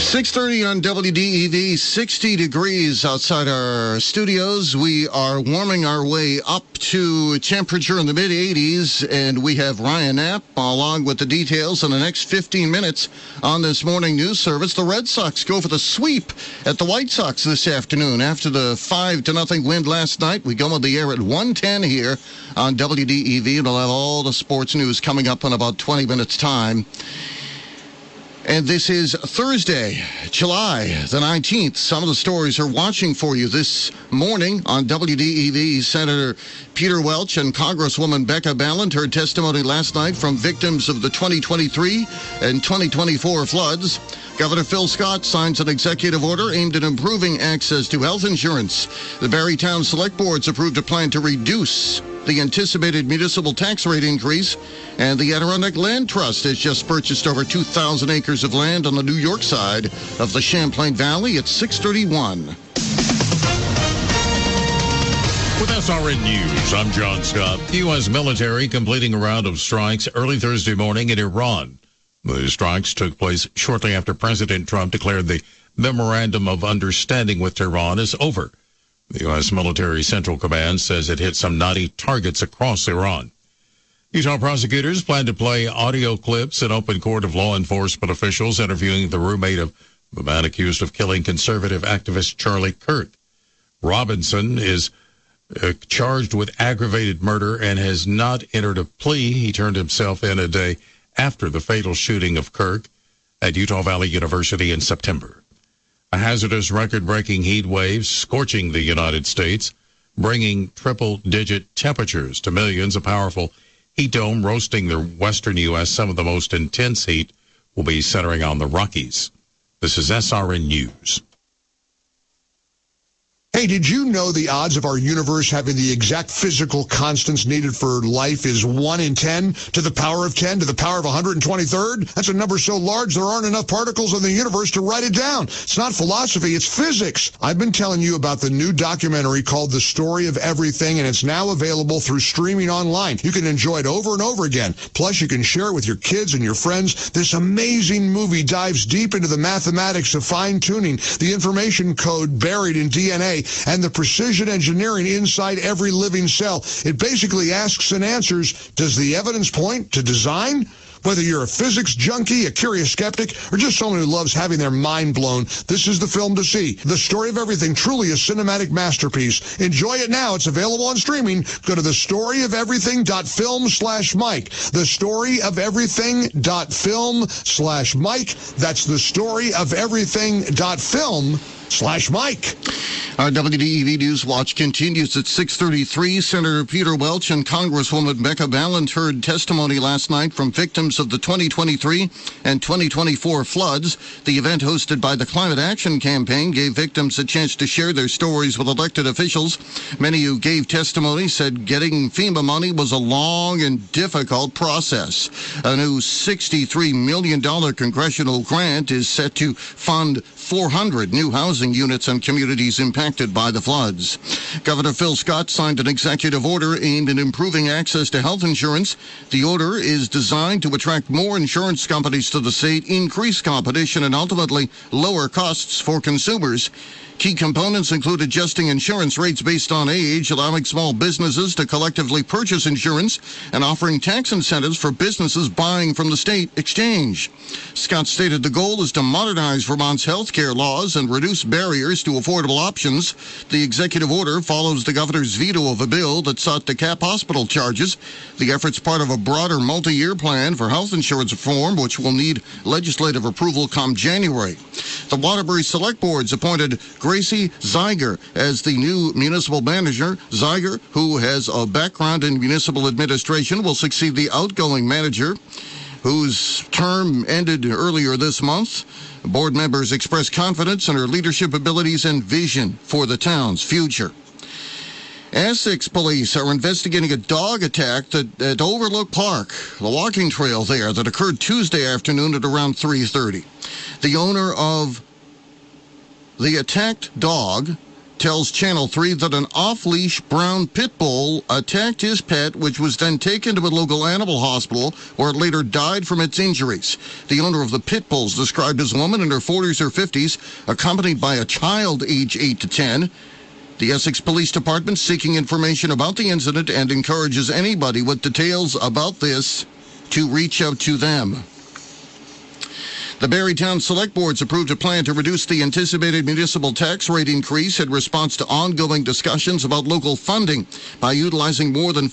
6:30 on WDEV, 60 degrees outside our studios. We are warming our way up to temperature in the mid-80s, and we have Ryan Knapp along with the details in the next 15 minutes on this morning news service. The Red Sox go for the sweep at the White Sox this afternoon. After the 5-0 win last night, we go on the air at 1:10 here on WDEV, and we'll have all the sports news coming up in about 20 minutes' time. And this is Thursday, July the 19th. Some of the stories are watching for you this morning on WDEV. Senator Peter Welch and Congresswoman Becca Balint heard testimony last night from victims of the 2023 and 2024 floods. Governor Phil Scott signs an executive order aimed at improving access to health insurance. The Barrytown Select Boards approved a plan to reduce the anticipated municipal tax rate increase, and the Adirondack Land Trust has just purchased over 2,000 acres of land on the New York side of the Champlain Valley at 6:31. With SRN News, I'm John Scott. The U.S. military completing a round of strikes early Thursday morning in Iran. The strikes took place shortly after President Trump declared the Memorandum of Understanding with Tehran is over. The U.S. Military Central Command says it hit some 90 targets across Iran. Utah prosecutors plan to play audio clips in open court of law enforcement officials interviewing the roommate of the man accused of killing conservative activist Charlie Kirk. Robinson is charged with aggravated murder and has not entered a plea. He turned himself in a day after the fatal shooting of Kirk at Utah Valley University in September. A hazardous record-breaking heat wave scorching the United States, bringing triple-digit temperatures to millions. A powerful heat dome roasting the western U.S. Some of the most intense heat will be centering on the Rockies. This is SRN News. Hey, did you know the odds of our universe having the exact physical constants needed for life is 1 in 10 to the power of 10 to the power of 123rd? That's a number so large there aren't enough particles in the universe to write it down. It's not philosophy, it's physics. I've been telling you about the new documentary called The Story of Everything, and it's now available through streaming online. You can enjoy it over and over again. Plus, you can share it with your kids and your friends. This amazing movie dives deep into the mathematics of fine-tuning, the information code buried in DNA, and the precision engineering inside every living cell. It basically asks and answers, does the evidence point to design? Whether you're a physics junkie, a curious skeptic, or just someone who loves having their mind blown, this is the film to see. The Story of Everything, truly a cinematic masterpiece. Enjoy it now. It's available on streaming. Go to thestoryofeverything.film/Mike. Thestoryofeverything.film/Mike. That's thestoryofeverything.film/Mike. Our WDEV News Watch continues at 6:33. Senator Peter Welch and Congresswoman Becca Balint heard testimony last night from victims of the 2023 and 2024 floods. The event, hosted by the Climate Action Campaign, gave victims a chance to share their stories with elected officials. Many who gave testimony said getting FEMA money was a long and difficult process. A new $63 million congressional grant is set to fund 400 new housing units in communities impacted by the floods. Governor Phil Scott signed an executive order aimed at improving access to health insurance. The order is designed to attract more insurance companies to the state, increase competition, and ultimately lower costs for consumers. Key components include adjusting insurance rates based on age, allowing small businesses to collectively purchase insurance, and offering tax incentives for businesses buying from the state exchange. Scott stated the goal is to modernize Vermont's health care laws and reduce barriers to affordable options. The executive order follows the governor's veto of a bill that sought to cap hospital charges. The effort's part of a broader multi-year plan for health insurance reform, which will need legislative approval come January. The Waterbury Select Boards appointed Gracie Zeiger as the new municipal manager. Zeiger, who has a background in municipal administration, will succeed the outgoing manager, whose term ended earlier this month. Board members expressed confidence in her leadership abilities and vision for the town's future. Essex police are investigating a dog attack at Overlook Park, the walking trail there, that occurred Tuesday afternoon at around 3:30. The owner of the attacked dog tells Channel 3 that an off-leash brown pit bull attacked his pet, which was then taken to a local animal hospital, where it later died from its injuries. The owner of the pit bull is described as a woman in her 40s or 50s, accompanied by a child age 8 to 10. The Essex Police Department seeking information about the incident and encourages anybody with details about this to reach out to them. The Barrytown Select Board's approved a plan to reduce the anticipated municipal tax rate increase in response to ongoing discussions about local funding. By utilizing more than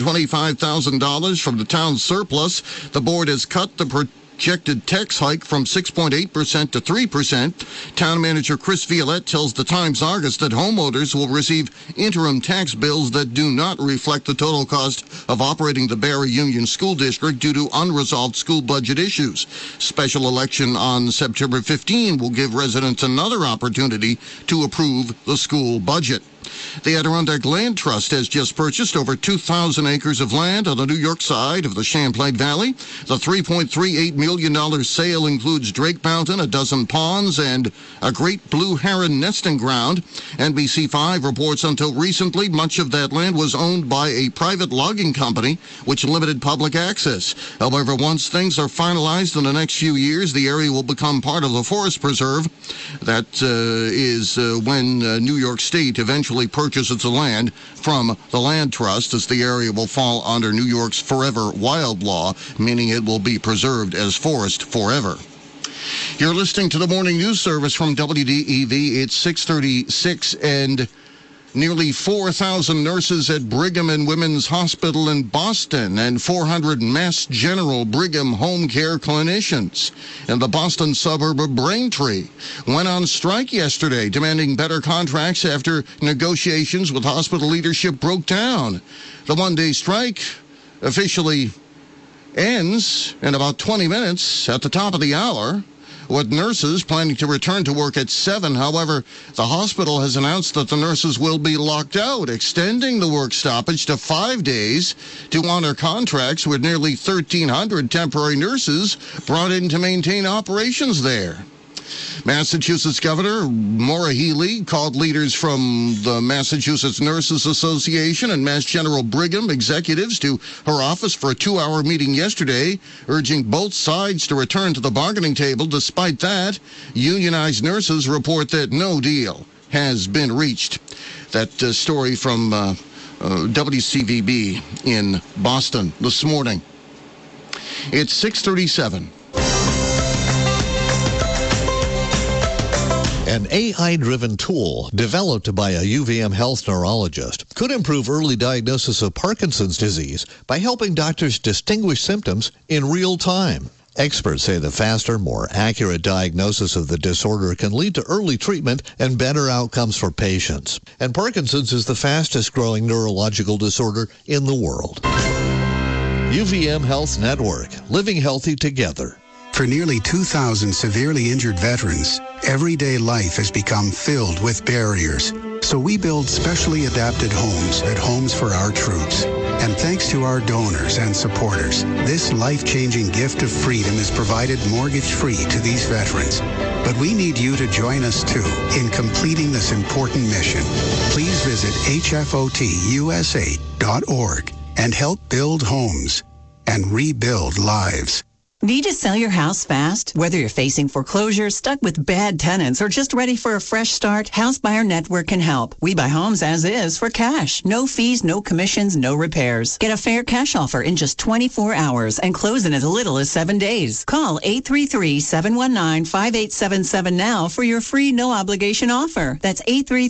$425,000 from the town's surplus, the board has cut the projected tax hike from 6.8% to 3%. Town manager Chris Violette tells the Times-Argus that homeowners will receive interim tax bills that do not reflect the total cost of operating the Barry Union School District due to unresolved school budget issues. Special election on September 15 will give residents another opportunity to approve the school budget. The Adirondack Land Trust has just purchased over 2,000 acres of land on the New York side of the Champlain Valley. The $3.38 million sale includes Drake Mountain, a dozen ponds, and a great blue heron nesting ground. NBC5 reports until recently, much of that land was owned by a private logging company, which limited public access. However, once things are finalized in the next few years, the area will become part of the Forest Preserve. That is when New York State eventually purchases the land from the Land Trust, as the area will fall under New York's Forever Wild Law, meaning it will be preserved as forest forever. You're listening to the Morning News Service from WDEV. It's 6:36, and nearly 4,000 nurses at Brigham and Women's Hospital in Boston and 400 Mass General Brigham home care clinicians in the Boston suburb of Braintree went on strike yesterday, demanding better contracts after negotiations with hospital leadership broke down. The one-day strike officially ends in about 20 minutes at the top of the hour, with nurses planning to return to work at 7. However, the hospital has announced that the nurses will be locked out, extending the work stoppage to 5 days to honor contracts with nearly 1,300 temporary nurses brought in to maintain operations there. Massachusetts Governor Maura Healey called leaders from the Massachusetts Nurses Association and Mass General Brigham executives to her office for a 2-hour meeting yesterday, urging both sides to return to the bargaining table. Despite that, unionized nurses report that no deal has been reached. That story from WCVB in Boston this morning. It's 6:37. An AI-driven tool developed by a UVM health neurologist could improve early diagnosis of Parkinson's disease by helping doctors distinguish symptoms in real time. Experts say the faster, more accurate diagnosis of the disorder can lead to early treatment and better outcomes for patients. And Parkinson's is the fastest-growing neurological disorder in the world. UVM Health Network, living healthy together. For nearly 2,000 severely injured veterans, everyday life has become filled with barriers. So we build specially adapted homes at Homes for Our Troops. And thanks to our donors and supporters, this life-changing gift of freedom is provided mortgage-free to these veterans. But we need you to join us, too, in completing this important mission. Please visit hfotusa.org and help build homes and rebuild lives. Need to sell your house fast? Whether you're facing foreclosure, stuck with bad tenants, or just ready for a fresh start, House Buyer Network can help. We buy homes as is for cash. No fees, no commissions, no repairs. Get a fair cash offer in just 24 hours and close in as little as 7 days. Call 833-719-5877 now for your free no-obligation offer. That's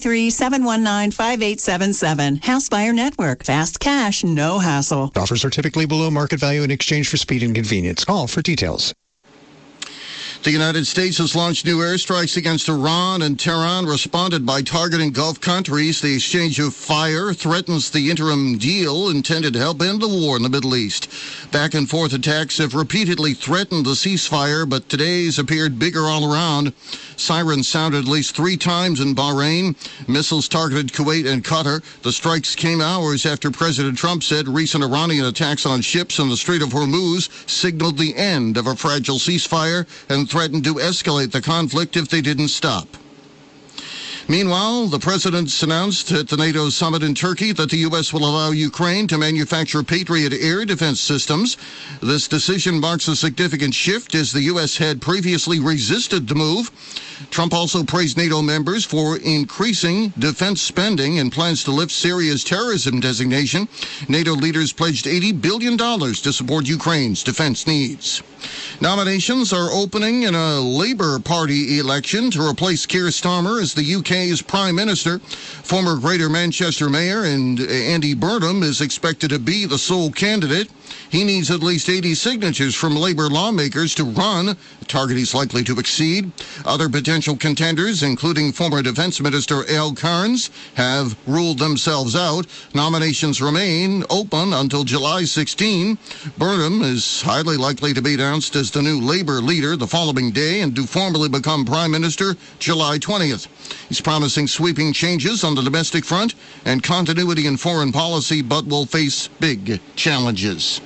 833-719-5877. House Buyer Network. Fast cash, no hassle. Offers are typically below market value in exchange for speed and convenience. Call for details. The United States has launched new airstrikes against Iran, and Tehran responded by targeting Gulf countries. The exchange of fire threatens the interim deal intended to help end the war in the Middle East. Back and forth attacks have repeatedly threatened the ceasefire, but today's appeared bigger all around. Sirens sounded at least 3 times in Bahrain. Missiles targeted Kuwait and Qatar. The strikes came hours after President Trump said recent Iranian attacks on ships in the Strait of Hormuz signaled the end of a fragile ceasefire and threatened to escalate the conflict if they didn't stop. Meanwhile, the president's announced at the NATO summit in Turkey that the U.S. will allow Ukraine to manufacture Patriot air defense systems. This decision marks a significant shift as the U.S. had previously resisted the move. Trump also praised NATO members for increasing defense spending and plans to lift Syria's terrorism designation. NATO leaders pledged $80 billion to support Ukraine's defense needs. Nominations are opening in a Labour Party election to replace Keir Starmer as the UK's Prime Minister. Former Greater Manchester Mayor and Andy Burnham is expected to be the sole candidate. He needs at least 80 signatures from Labour lawmakers to run, a target he's likely to exceed. Other potential contenders, including former Defence Minister Al Cairns, have ruled themselves out. Nominations remain open until July 16. Burnham is highly likely to be announced as the new Labour leader the following day and to formally become Prime Minister July 20th. He's promising sweeping changes on the domestic front and continuity in foreign policy, but will face big challenges.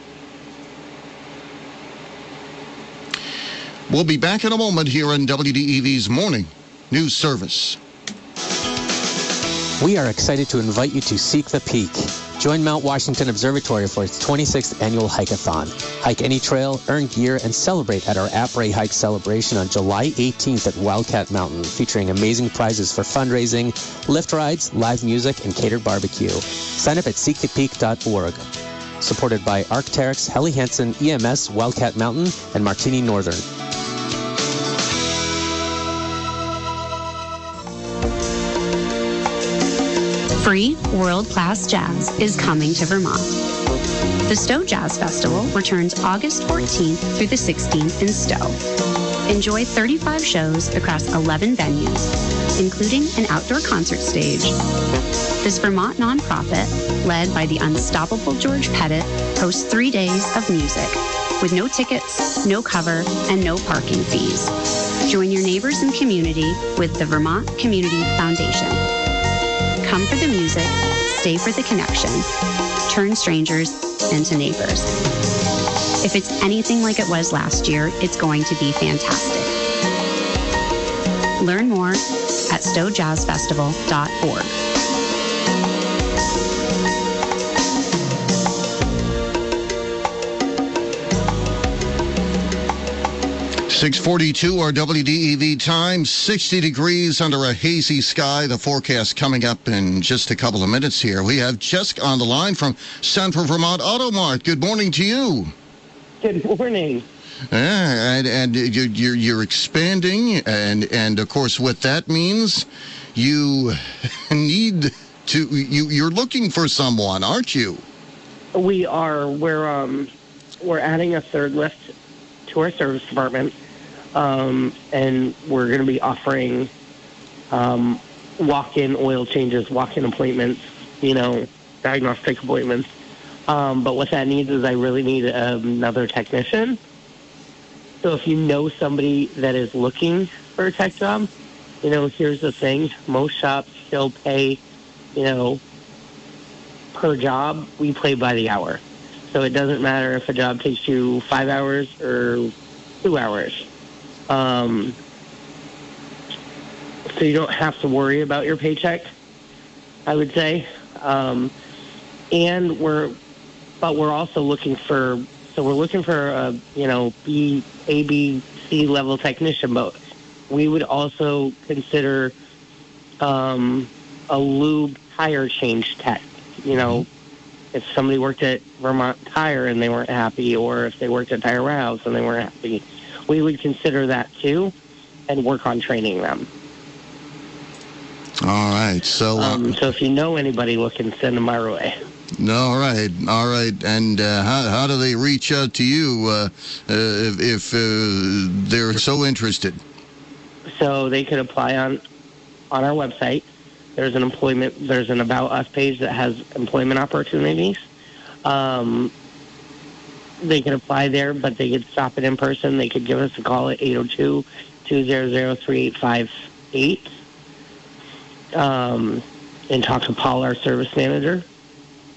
We'll be back in a moment here on WDEV's Morning News Service. We are excited to invite you to Seek the Peak. Join Mount Washington Observatory for its 26th annual hike-a-thon. Hike any trail, earn gear, and celebrate at our Après Hike celebration on July 18th at Wildcat Mountain, featuring amazing prizes for fundraising, lift rides, live music, and catered barbecue. Sign up at seekthepeak.org. Supported by Arc'teryx, Helly Hansen, EMS, Wildcat Mountain, and Martini Northern. Free world-class jazz is coming to Vermont. The Stowe Jazz Festival returns August 14th through the 16th in Stowe. Enjoy 35 shows across 11 venues, including an outdoor concert stage. This Vermont nonprofit, led by the unstoppable George Pettit, hosts 3 days of music with no tickets, no cover, and no parking fees. Join your neighbors and community with the Vermont Community Foundation. Come for the music, stay for the connection, turn strangers into neighbors. If it's anything like it was last year, it's going to be fantastic. Learn more at stowejazzfestival.org. 6:42 our WDEV time, 60 degrees under a hazy sky. The forecast coming up in just a couple of minutes here. We have Jessica on the line from Central Vermont Auto Mart. Good morning to you. Good morning. And you're expanding, and of course what that means, you need to, you're looking for someone, aren't you? We are. We're adding a third lift to our service department. And we're going to be offering walk-in oil changes, walk-in appointments, diagnostic appointments. But what that needs is I really need another technician. So if you know somebody that is looking for a tech job, here's the thing. Most shops still pay, per job. We pay by the hour. So it doesn't matter if a job takes you 5 hours or 2 hours. So you don't have to worry about your paycheck, I would say. And we're also looking for a, B, A, B, C level technician, but we would also consider, a lube tire change tech, if somebody worked at Vermont Tire and they weren't happy, or if they worked at Tire Warehouse and they weren't happy, we would consider that too and work on training them. All right. So if you know anybody looking, send them our way. All right. And how do they reach out to you if they're so interested? So they could apply on our website. There's an About Us page that has employment opportunities. They can apply there, but they could stop it in person. They could give us a call at 802-200-3858 and talk to Paul, our service manager.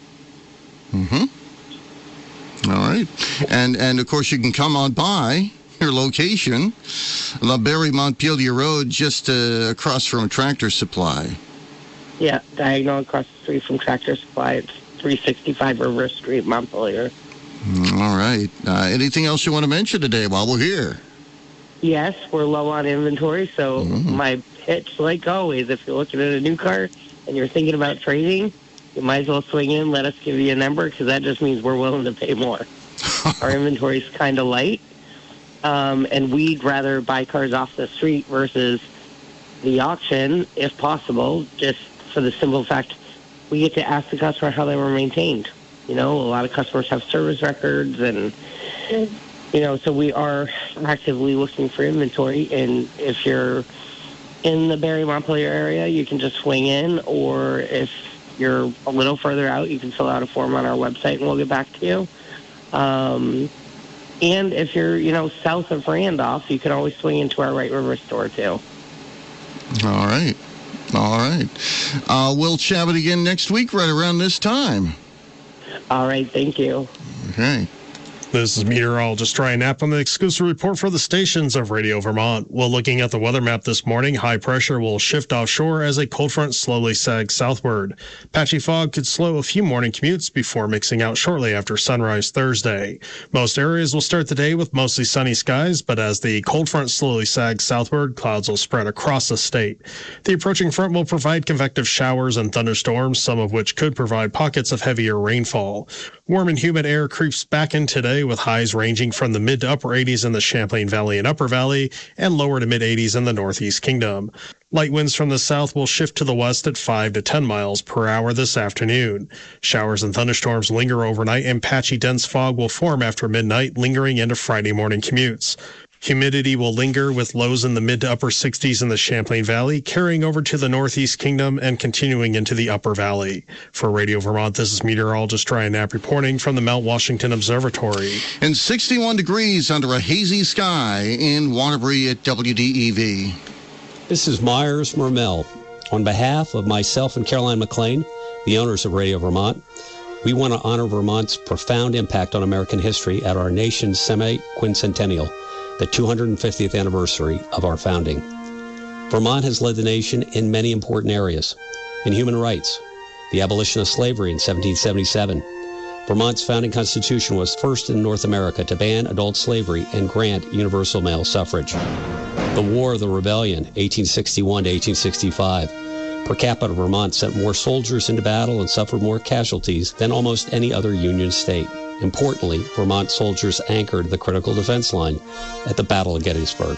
Mm-hmm. All right. And of course, you can come on by your location. La Barrie Montpelier Road, just across from Tractor Supply. Yeah, diagonal across the street from Tractor Supply. It's 365 River Street, Montpelier. All right. Anything else you want to mention today while we're here? Yes, we're low on inventory, so my pitch, like always, if you're looking at a new car and you're thinking about trading, you might as well swing in, let us give you a number, because that just means we're willing to pay more. Our inventory is kind of light, and we'd rather buy cars off the street versus the auction, if possible, just for the simple fact we get to ask the customer how they were maintained. You know, a lot of customers have service records, and, you know, so we are actively looking for inventory. And if you're in the Barrie Montpelier area, you can just swing in, or if you're a little further out, you can fill out a form on our website and we'll get back to you. And if you're, you know, south of Randolph, you can always swing into our Wright River store too. All right. We'll chat it again next week right around this time. All right. Thank you. Okay. This is meteorologist Ryan Knapp on the exclusive report for the stations of Radio Vermont. Well, looking at the weather map this morning, high pressure will shift offshore as a cold front slowly sags southward. Patchy fog could slow a few morning commutes before mixing out shortly after sunrise Thursday. Most areas will start the day with mostly sunny skies, but as the cold front slowly sags southward, clouds will spread across the state. The approaching front will provide convective showers and thunderstorms, some of which could provide pockets of heavier rainfall. Warm and humid air creeps back in today with highs ranging from the mid to upper 80s in the Champlain Valley and Upper Valley and lower to mid 80s in the Northeast Kingdom. Light winds from the south will shift to the west at 5 to 10 miles per hour this afternoon. Showers and thunderstorms linger overnight, and patchy dense fog will form after midnight, lingering into Friday morning commutes. Humidity will linger with lows in the mid to upper 60s in the Champlain Valley, carrying over to the Northeast Kingdom and continuing into the Upper Valley. For Radio Vermont, this is meteorologist Ryan Knapp reporting from the Mount Washington Observatory. And 61 degrees under a hazy sky in Waterbury at WDEV. This is Myers Mermel. On behalf of myself and Caroline McLean, the owners of Radio Vermont, we want to honor Vermont's profound impact on American history at our nation's semi-quincentennial, the 250th anniversary of our founding. Vermont has led the nation in many important areas. In human rights, the abolition of slavery in 1777. Vermont's founding constitution was first in North America to ban adult slavery and grant universal male suffrage. The War of the Rebellion, 1861 to 1865. Per capita, Vermont sent more soldiers into battle and suffered more casualties than almost any other Union state. Importantly, Vermont soldiers anchored the critical defense line at the Battle of Gettysburg.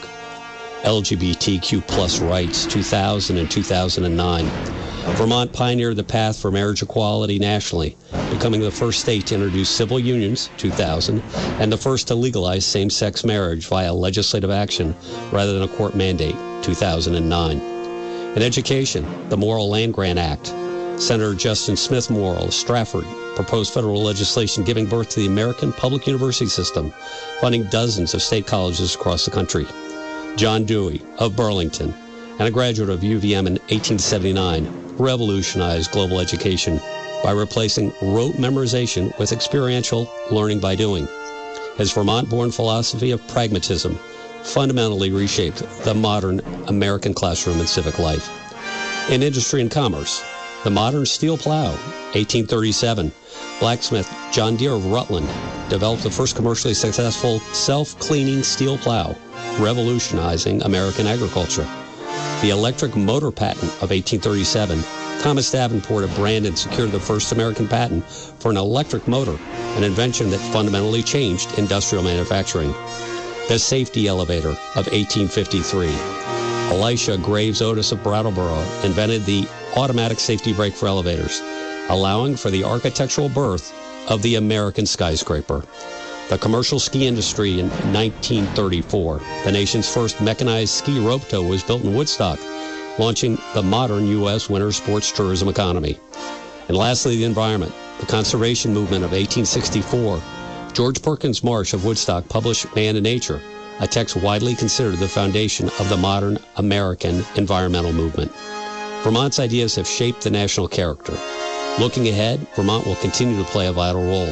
LGBTQ plus rights, 2000 and 2009. Vermont pioneered the path for marriage equality nationally, becoming the first state to introduce civil unions, 2000, and the first to legalize same-sex marriage via legislative action rather than a court mandate, 2009. In education, the Morrill Land Grant Act. Senator Justin Smith Morrill of Stratford proposed federal legislation giving birth to the American public university system, funding dozens of state colleges across the country. John Dewey of Burlington, and a graduate of UVM in 1879, revolutionized global education by replacing rote memorization with experiential learning by doing. His Vermont-born philosophy of pragmatism fundamentally reshaped the modern American classroom and civic life. In industry and commerce, the modern steel plow, 1837, blacksmith John Deere of Rutland developed the first commercially successful self-cleaning steel plow, revolutionizing American agriculture. The electric motor patent of 1837, Thomas Davenport of Brandon secured the first American patent for an electric motor, an invention that fundamentally changed industrial manufacturing. The safety elevator of 1853. Elisha Graves Otis of Brattleboro invented the automatic safety brake for elevators, allowing for the architectural birth of the American skyscraper. The commercial ski industry in 1934. The nation's first mechanized ski rope tow was built in Woodstock, launching the modern U.S. winter sports tourism economy. And lastly, the environment. The conservation movement of 1864. George Perkins Marsh of Woodstock published Man and Nature, a text widely considered the foundation of the modern American environmental movement. Vermont's ideas have shaped the national character. Looking ahead, Vermont will continue to play a vital role.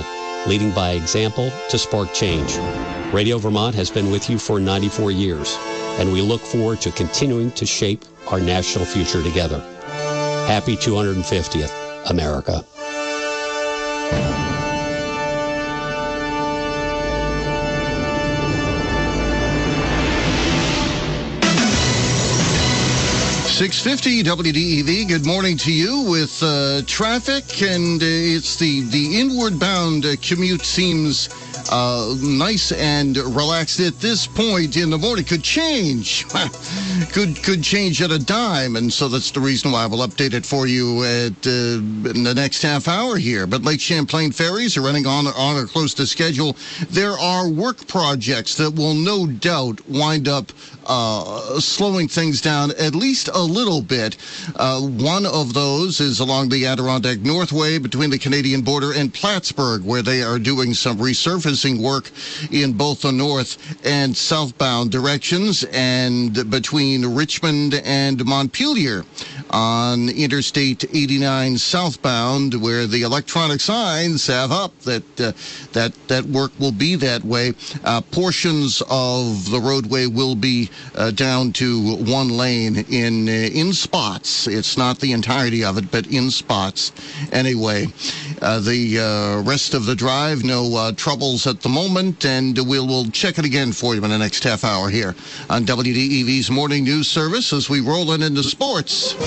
leading by example to spark change. Radio Vermont has been with you for 94 years, and we look forward to continuing to shape our national future together. Happy 250th, America. .650 WDEV, good morning to you with traffic, and it's the inward bound commute seems nice and relaxed at this point in the morning. Could change. Could change at a dime, and so that's the reason why I will update it for you in the next half hour here. But Lake Champlain ferries are running on or close to schedule. There are work projects that will no doubt wind up slowing things down at least a little bit. One of those is along the Adirondack Northway between the Canadian border and Plattsburgh, where they are doing some resurfacing work in both the north and southbound directions, and between Richmond and Montpelier on Interstate 89 southbound, where the electronic signs have up that work will be that way. Portions of the roadway will be down to one lane in spots. It's not the entirety of it, but in spots. Anyway, the rest of the drive, no troubles at the moment, and we'll check it again for you in the next half hour here on WDEV's Morning News Service as we roll into sports.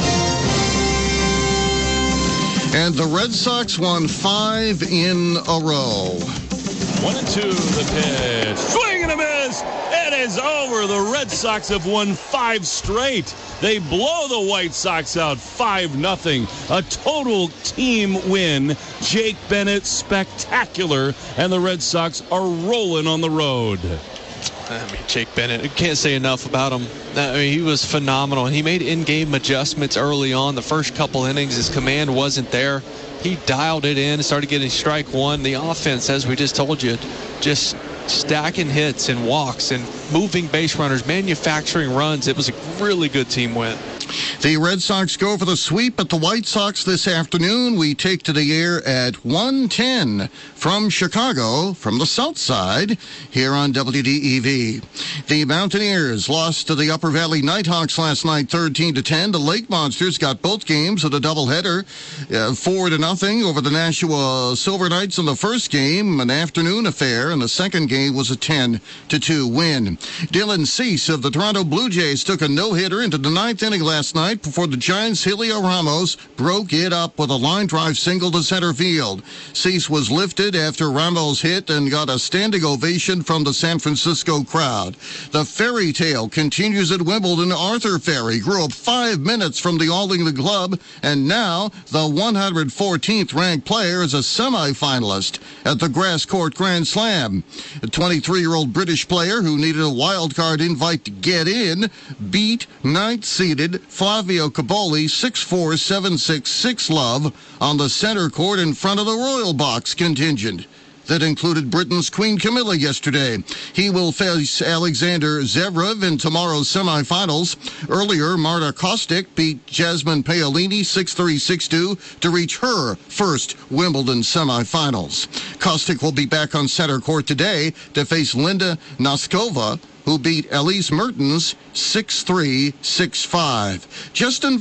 And the Red Sox won 5 in a row. 1-2, the pitch. Swing and a miss. It is over. The Red Sox have won 5 straight. They blow the White Sox out 5-0. A total team win. Jake Bennett, spectacular. And the Red Sox are rolling on the road. I mean, Jake Bennett, you can't say enough about him. I mean, he was phenomenal. He made in-game adjustments early on. The first couple innings, his command wasn't there. He dialed it in, started getting strike one. The offense, as we just told you, just stacking hits and walks and moving base runners, manufacturing runs. It was a really good team win. The Red Sox go for the sweep at the White Sox this afternoon. We take to the air at 1:10 from Chicago, from the south side, here on WDEV. The Mountaineers lost to the Upper Valley Nighthawks last night, 13-10. The Lake Monsters got both games of the doubleheader, 4-0 over the Nashua Silver Knights in the first game, an afternoon affair, and the second game was a 10-2 win. Dylan Cease of the Toronto Blue Jays took a no-hitter into the ninth inning last night before the Giants' Helio Ramos broke it up with a line drive single to center field. Cease was lifted after Ramos hit and got a standing ovation from the San Francisco crowd. The fairy tale continues at Wimbledon. Arthur Ferry grew up 5 minutes from the All England club, and now the 114th ranked player is a semifinalist at the Grass Court Grand Slam. The 23-year-old British player who needed a wild card invite to get in beat ninth-seeded Flavio Caboli 6-4, 7-6, 6-love on the center court in front of the Royal Box contingent that included Britain's Queen Camilla yesterday. He will face Alexander Zverev in tomorrow's semifinals. Earlier, Marta Kostyk beat Jasmine Paolini 6-3, 6-2 to reach her first Wimbledon semifinals. Kostyk will be back on center court today to face Linda Noskova, who beat Elise Mertens 6-3, 6-5. Justin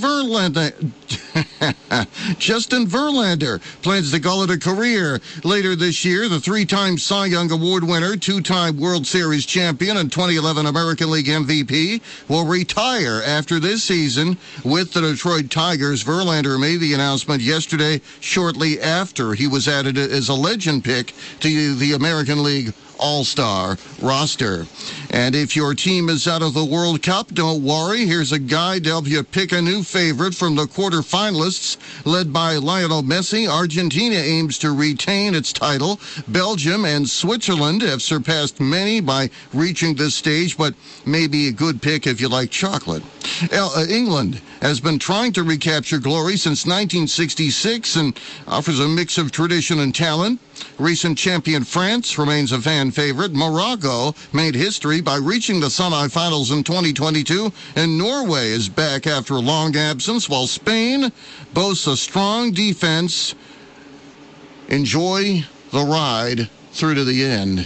Verlander plans to call it a career. Later this year, the 3-time Cy Young Award winner, 2-time World Series champion, and 2011 American League MVP will retire after this season with the Detroit Tigers. Verlander made the announcement yesterday, shortly after he was added as a legend pick to the American League All-Star roster. And if your team is out of the World Cup, don't worry. Here's a guide to help you pick a new favorite from the quarterfinalists. Led by Lionel Messi, Argentina aims to retain its title. Belgium and Switzerland have surpassed many by reaching this stage, but maybe a good pick if you like chocolate. England has been trying to recapture glory since 1966 and offers a mix of tradition and talent. Recent champion France remains a fan favorite. Morocco made history by reaching the semifinals in 2022, and Norway is back after a long absence, while Spain boasts a strong defense. Enjoy the ride through to the end.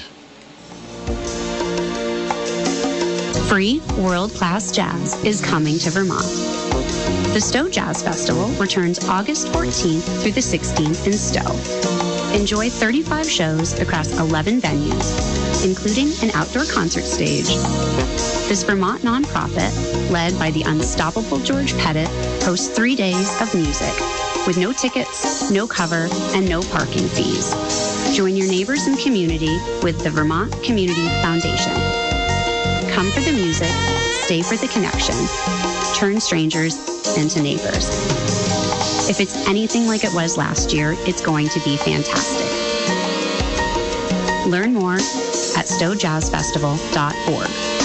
Free world-class jazz is coming to Vermont. The Stowe Jazz Festival returns August 14th through the 16th in Stowe. Enjoy 35 shows across 11 venues, including an outdoor concert stage. This Vermont nonprofit, led by the unstoppable George Pettit, hosts 3 days of music with no tickets, no cover, and no parking fees. Join your neighbors and community with the Vermont Community Foundation. Come for the music, stay for the connection, turn strangers into neighbors. If it's anything like it was last year, it's going to be fantastic. Learn more at stowejazzfestival.org.